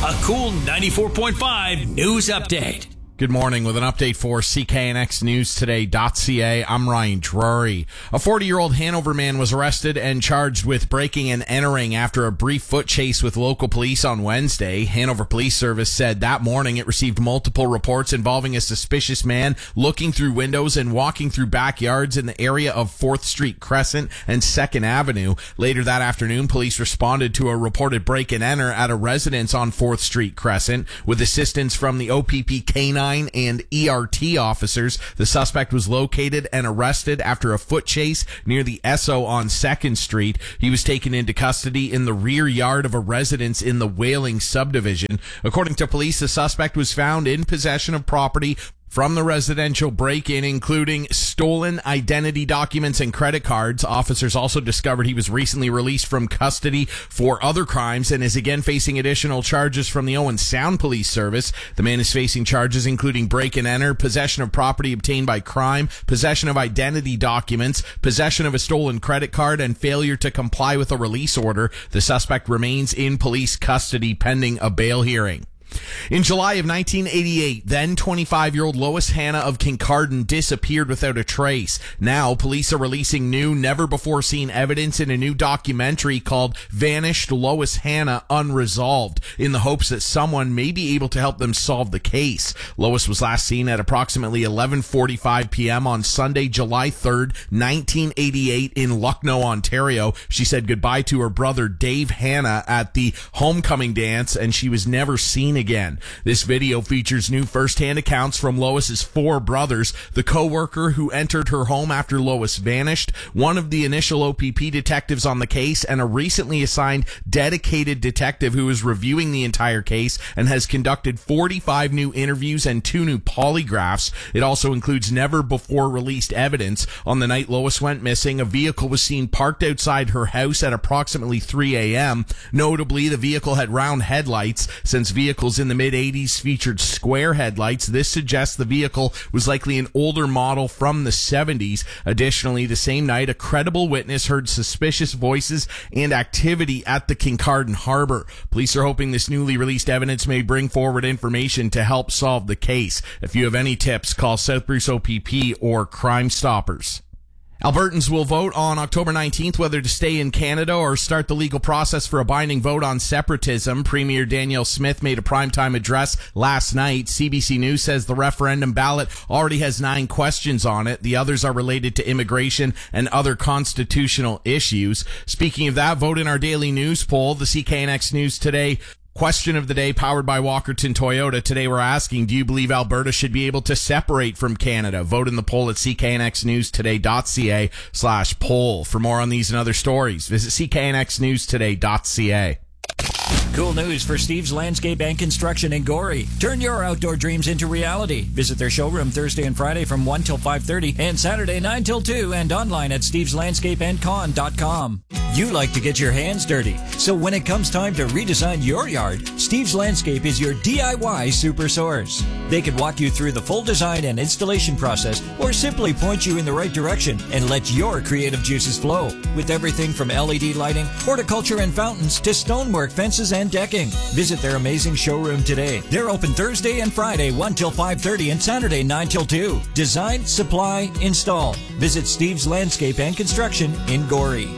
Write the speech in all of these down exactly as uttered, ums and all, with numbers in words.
A cool ninety-four point five news update. Good morning with an update for C K N X News Today dot C A. I'm Ryan Drury. A forty-year-old Hanover man was arrested and charged with breaking and entering after a brief foot chase with local police on Wednesday. Hanover Police Service said that morning it received multiple reports involving a suspicious man looking through windows and walking through backyards in the area of fourth Street Crescent and second Avenue. Later that afternoon, police responded to a reported break and enter at a residence on fourth Street Crescent. With assistance from the O P P K nine and E R T officers, the suspect was located and arrested after a foot chase near the Esso on second Street. He was taken into custody in the rear yard of a residence in the Whaling subdivision. According to police, the suspect was found in possession of property from the residential break-in, including stolen identity documents and credit cards. Officers also discovered he was recently released from custody for other crimes and is again facing additional charges from the Owen Sound Police Service. The man is facing charges including break and enter, possession of property obtained by crime, possession of identity documents, possession of a stolen credit card, and failure to comply with a release order. The suspect remains in police custody pending a bail hearing. In July of nineteen eighty-eight, then twenty-five-year-old Lois Hanna of Kincardine disappeared without a trace. Now, police are releasing new, never-before-seen evidence in a new documentary called Vanished Lois Hanna Unresolved, in the hopes that someone may be able to help them solve the case. Lois was last seen at approximately eleven forty-five p.m. on Sunday, July third, nineteen eighty-eight, in Lucknow, Ontario. She said goodbye to her brother Dave Hanna at the homecoming dance, and she was never seen again. This video features new first-hand accounts from Lois's four brothers, the co-worker who entered her home after Lois vanished, one of the initial O P P detectives on the case, and a recently assigned dedicated detective who is reviewing the entire case and has conducted forty-five new interviews and two new polygraphs. It also includes never-before-released evidence. On the night Lois went missing, a vehicle was seen parked outside her house at approximately three a.m. Notably, the vehicle had round headlights. Since vehicles in the mid-eighties featured square headlights, this suggests the vehicle was likely an older model from the seventies. Additionally, the same night, a credible witness heard suspicious voices and activity at the Kincardine Harbor. Police are hoping this newly released evidence may bring forward information to help solve the case. If you have any tips, call South Bruce O P P or Crime Stoppers. Albertans will vote on October nineteenth whether to stay in Canada or start the legal process for a binding vote on separatism. Premier Danielle Smith made a primetime address last night. C B C News says the referendum ballot already has nine questions on it. The others are related to immigration and other constitutional issues. Speaking of that, vote in our daily news poll. The C K N X News Today question of the day, powered by Walkerton Toyota. Today we're asking, do you believe Alberta should be able to separate from Canada? Vote in the poll at C K N X News Today dot C A slash poll. For more on these and other stories, visit C K N X News Today dot C A. Cool news for Steve's Landscape and Construction in Gorey. Turn your outdoor dreams into reality. Visit their showroom Thursday and Friday from one till five thirty and Saturday nine till two, and online at steves landscape and con dot com. You like to get your hands dirty, so when it comes time to redesign your yard, Steve's Landscape is your D I Y super source. They can walk you through the full design and installation process, or simply point you in the right direction and let your creative juices flow. With everything from L E D lighting, horticulture and fountains, to stonework, fences, and decking. Visit their amazing showroom today. They're open Thursday and Friday one till five thirty and Saturday nine till two. Design, supply, install. Visit Steve's Landscape and Construction in Gorey.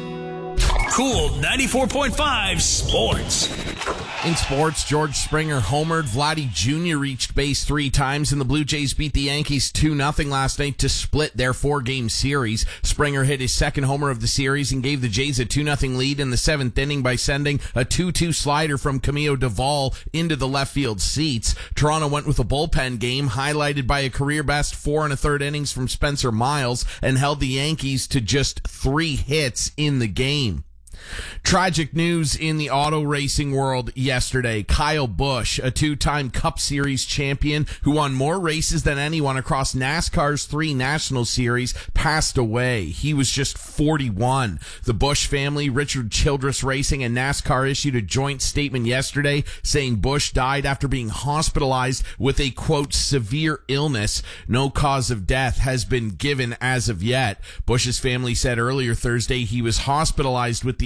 Cool ninety-four point five Sports. In sports, George Springer homered. Vladdy Junior reached base three times, and the Blue Jays beat the Yankees two nothing last night to split their four-game series. Springer hit his second homer of the series and gave the Jays a two nothing lead in the seventh inning by sending a two two slider from Camilo Duvall into the left field seats. Toronto went with a bullpen game highlighted by a career-best four and a third innings from Spencer Miles and held the Yankees to just three hits in the game. Tragic news in the auto racing world yesterday. Kyle Busch, a two-time Cup Series champion who won more races than anyone across NASCAR's three National Series, passed away. He was just forty-one. The Busch family, Richard Childress Racing, and NASCAR issued a joint statement yesterday saying Busch died after being hospitalized with a, quote, severe illness. No cause of death has been given as of yet. Busch's family said earlier Thursday he was hospitalized with the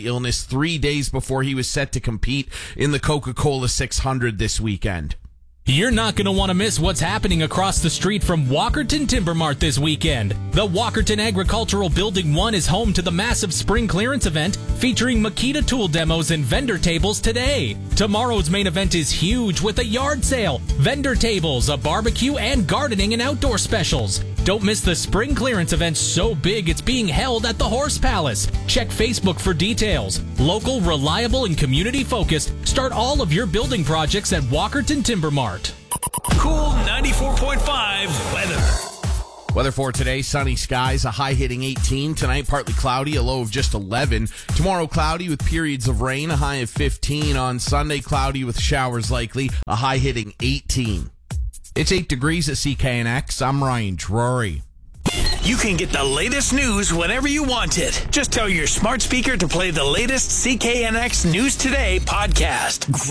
illness three days before he was set to compete in the Coca-Cola six hundred this weekend. You're not going to want to miss what's happening across the street from Walkerton Timber Mart this weekend. The Walkerton Agricultural Building one is home to the massive spring clearance event featuring Makita tool demos and vendor tables today. Tomorrow's main event is huge with a yard sale, vendor tables, a barbecue, and gardening and outdoor specials. Don't miss the spring clearance event so big it's being held at the Horse Palace. Check Facebook for details. Local, reliable, and community-focused. Start all of your building projects at Walkerton Timber Mart. Cool ninety-four point five weather. Weather for today, sunny skies, a high hitting eighteen. Tonight, partly cloudy, a low of just eleven. Tomorrow, cloudy with periods of rain, a high of fifteen. On Sunday, cloudy with showers likely, a high hitting eighteen. It's eight degrees at C K N X. I'm Ryan Drury. You can get the latest news whenever you want it. Just tell your smart speaker to play the latest C K N X News Today podcast.